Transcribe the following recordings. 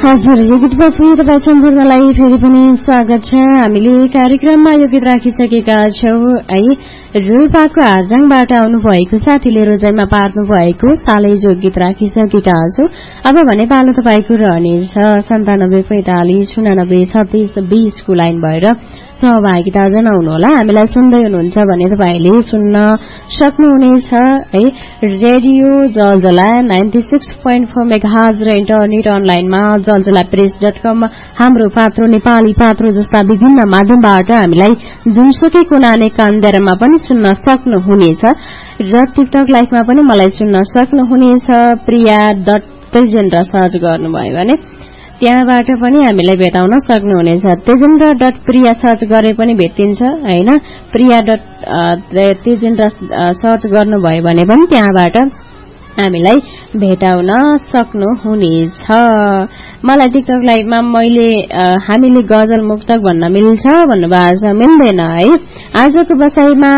हजुर, यो गीतपछि तपाईँ सम्पूर्णलाई फेरि पनि स्वागत छ। हामीले कार्यक्रममा यो गीत राखिसकेका छौँ है। रोल्पाको आजाङबाट आउनुभएको साथीले रोजाइमा पार्नु भएको सालैजो गीत राखिसकेका छौँ। अब भने पालो तपाईँको रहनेछ 9745 89 36 20 को लाइन भएर सहभागिता जनाउनुहोला। हामीलाई सुन्दै हुनुहुन्छ भने तपाईँले सुन्न सक्नुहुनेछ है। रेडियो जलजला 96.4 मेगाहर्ज र इन्टरनेट अनलाइनमा जलजलाप्रेस.com हाम्रो पात्रो नेपाली पात्रो जस्ता विभिन्न माध्यमबाट हामीलाई जुनसुकै कुनाने कान्देरमा पनि सुन्न सक्नुहुनेछ र टिकटक लाइभमा पनि मलाई सुन्न सक्नुहुनेछ। priya.tejenra सर्च गर्नुभयो भने त्यहाँबाट पनि हामीलाई भेटाउन सक्नुहुनेछ। tejenra.priya सर्च गरे पनि भेटिन्छ हैन। priya.tejenra सर्च गर्नुभयो भने पनि त्यहाँबाट हामीलाई भेटाउन सक्नुहुनेछ। मलाई टिकटक लाइभमा हामीले गजल मुक्तक भन्न मिल्छ भन्नुभएको छ, मिल्दैन है। आजको बसाइमा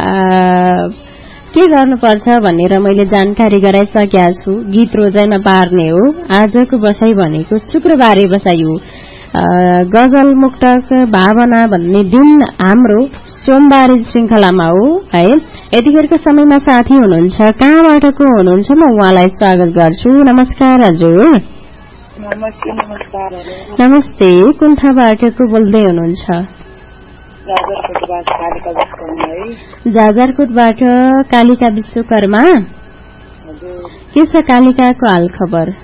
के गर्नुपर्छ भनेर मैले जानकारी गराइसकेका छु। गीत रोजाइमा पार्ने हो। आजको बसाइ भनेको शुक्रबारे बसाइ हो। गजल मुक्तक भावना भन्ने दिन हाम्रो सोमबारे श्रृंखलामा हो है। यतिखेरको समयमा साथी हुनुहुन्छ, कहाँबाट को हुनुहुन्छ म उहाँलाई स्वागत गर्छु। नमस्कार हजुर। नमस्ते, कुन ठाउँबाट को बोल्दै हुनुहुन्छ? जाजरकोटबाट कालिका विश्वकर्मा। के छ कालिकाको हाल खबर?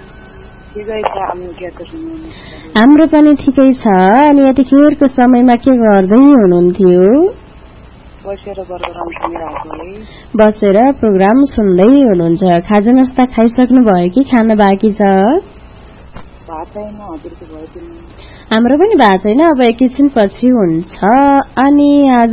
हाम्रो पनि ठिकै छ। अनि यतिखेरको समयमा के गर्दै हुनुहुन्थ्यो? बसेर प्रोग्राम सुन्दै हुनुहुन्छ। खाजा नास्ता खाइसक्नु भयो कि खान बाँकी छ? हाम्रो पनि भएको छैन, अब एकैछिन पछि हुन्छ। अनि आज